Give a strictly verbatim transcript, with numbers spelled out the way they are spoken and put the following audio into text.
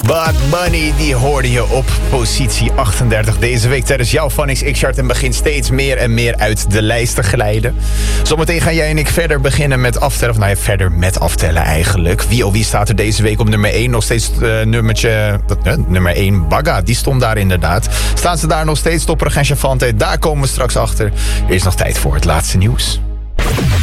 Bad Bunny, die hoorde je op positie achtendertig deze week tijdens jouw Phonics X-chart en begint steeds meer en meer uit de lijst te glijden. Zometeen gaan jij en ik verder beginnen met aftellen, of nou ja, verder met aftellen eigenlijk. Wie oh wie staat er deze week op nummer één? Nog steeds uh, nummertje, uh, nummer één, Bagga, die stond daar inderdaad. Staan ze daar nog steeds, Topperig en Chavante? Daar komen we straks achter. Er is nog tijd voor het laatste nieuws.